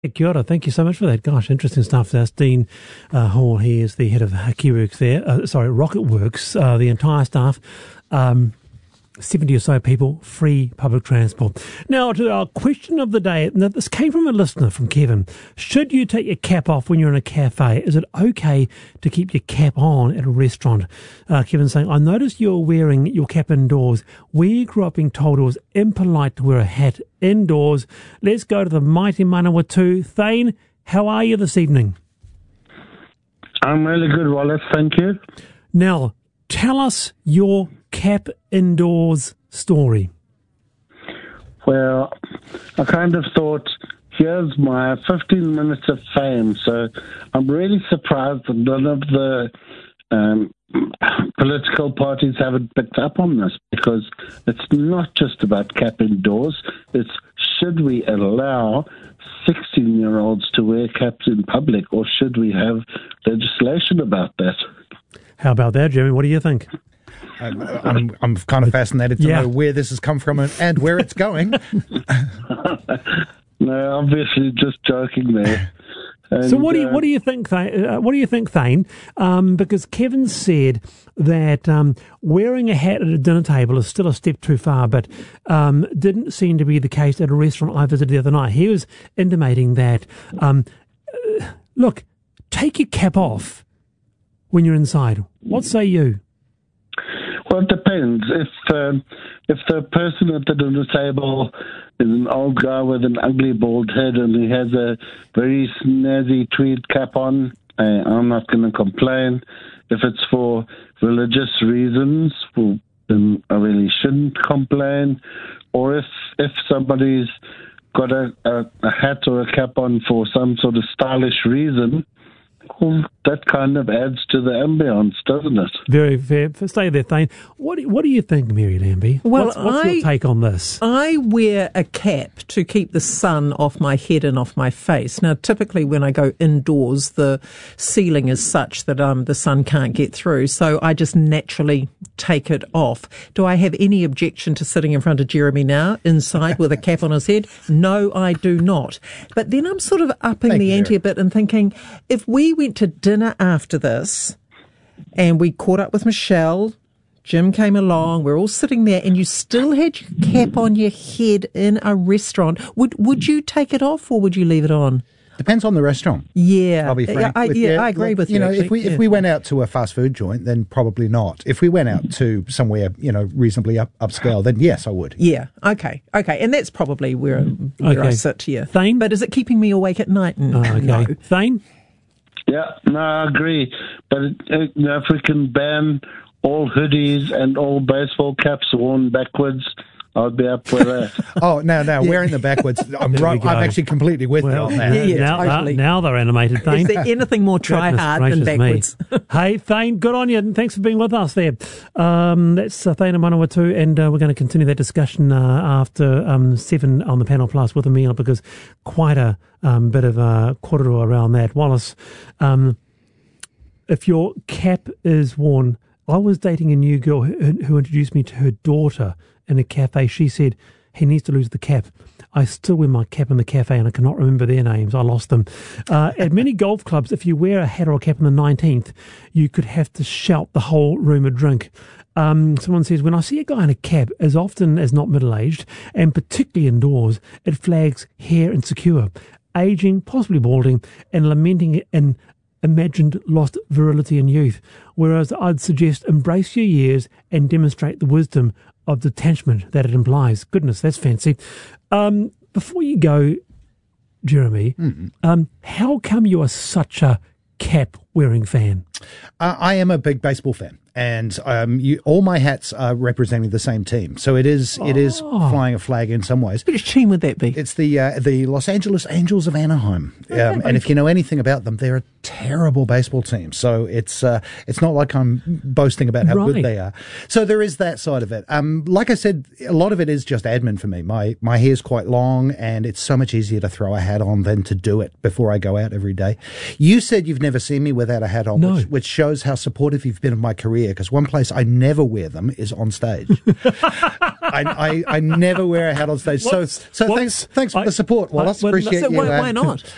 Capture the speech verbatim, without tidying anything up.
Kia ora. Thank you so much for that. Gosh, interesting stuff. That's Dean uh, Hall. He is the head of Kiwiworks there. Uh, sorry, Rocket Works. Uh, the entire staff, um, seventy or so people, free public transport. Now, to our question of the day. Now, this came from a listener, from Kevin. Should you take your cap off when you're in a cafe? Is it okay to keep your cap on at a restaurant? Uh, Kevin's saying, I noticed you're wearing your cap indoors. We grew up being told it was impolite to wear a hat indoors. Let's go to the mighty Manawatu. Thane, how are you this evening? I'm really good, Wallace. Thank you. Now, tell us your cap indoors story. Well, I kind of thought, here's my fifteen minutes of fame. So I'm really surprised that none of the um, political parties haven't picked up on this, because it's not just about cap indoors. It's, should we allow sixteen-year-olds to wear caps in public, or should we have legislation about that? How about that, Jeremy? What do you think? I'm, I'm kind of fascinated to yeah. know where this has come from and, and where it's going. No, obviously just joking there. And, so what do you uh, what do you think? Thane? Uh, what do you think, Thane? Um, because Kevin said that um, wearing a hat at a dinner table is still a step too far, but um, didn't seem to be the case at a restaurant I visited the other night. He was intimating that, um, uh, look, take your cap off when you're inside. What say you? Well, it depends. If um, if the person at the dinner table is an old guy with an ugly bald head and he has a very snazzy tweed cap on, uh, I'm not going to complain. If it's for religious reasons, well, then I really shouldn't complain. Or if if somebody's got a, a, a hat or a cap on for some sort of stylish reason, well, that kind of adds to the ambience, doesn't it? Very fair. Stay there, Thane. What do, what do you think, Mary Lambie? Well, what's, what's I, your take on this? I wear a cap to keep the sun off my head and off my face. Now, typically when I go indoors, the ceiling is such that um, the sun can't get through, so I just naturally take it off. Do I have any objection to sitting in front of Jeremy now, inside with a cap on his head? No, I do not. But then I'm sort of upping Thank the you, ante a bit and thinking, if we went to dinner after this and we caught up with Michelle, Jim came along, we're all sitting there, and you still had your cap on your head in a restaurant, would would you take it off or would you leave it on? Depends on the restaurant. Yeah, I'll be frank. I, with yeah, you. I agree like, with you. You know, actually. if we yeah. if we went out to a fast food joint, then probably not. If we went out to somewhere, you know, reasonably up, upscale, then yes, I would. Yeah. Okay. Okay. And that's probably where where Okay. I sit here. Thane? But is it keeping me awake at night? Oh, okay. No. Thane? Yeah, no, I agree. But uh, you know, if we can ban all hoodies and all baseball caps worn backwards, I'd be up for that. Oh, no, no, wearing them backwards. I'm There we right. go. I'm actually completely with Well, you on that. Yeah, yeah, now, totally. now, now they're animated, Thane. Is there anything more try Goodness hard than gracious backwards? me. Hey, Thane, good on you, and thanks for being with us there. Um, that's uh, Thane and Manawatu, and uh, we're going to continue that discussion uh, after um, seven on the Panel Plus with Emile, because quite a um, bit of uh, korero around that. Wallace, um, if your cap is worn, I was dating a new girl who, who introduced me to her daughter in a cafe. She said, he needs to lose the cap. I still wear my cap in the cafe and I cannot remember their names. I lost them. Uh, at many golf clubs, if you wear a hat or a cap on the nineteenth, you could have to shout the whole room a drink. Um, someone says, when I see a guy in a cap, as often as not middle-aged, and particularly indoors, it flags hair insecure, aging, possibly balding, and lamenting an imagined lost virility in youth. Whereas I'd suggest embrace your years and demonstrate the wisdom of detachment that it implies. Goodness, that's fancy. Um, before you go, Jeremy, mm-hmm. um, how come you are such a cap-wearing fan? Uh, I am a big baseball fan. And um, you, all my hats are representing the same team, so it is it is Oh. flying a flag in some ways. Which team would that be? It's the uh, the Los Angeles Angels of Anaheim, um, and if you know anything about them, they're a terrible baseball team. So it's uh, it's not like I'm boasting about how Right. good they are. So there is that side of it. Um, like I said, a lot of it is just admin for me. My my hair's quite long, and it's so much easier to throw a hat on than to do it before I go out every day. You said you've never seen me without a hat on, No. which, which shows how supportive you've been of my career. Because one place I never wear them is on stage. I, I I never wear a hat on stage. What's- so so what's- thanks thanks for I- the support, Wallace. I- well, Appreciate So you. why, uh, why not?